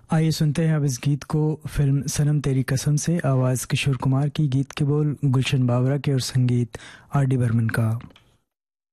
आइए सुनते हैं अब इस गीत को फिल्म सनम तेरी कसम से। आवाज़ किशोर कुमार की, गीत के बोल गुलशन बावरा के और संगीत आर डी बर्मन का।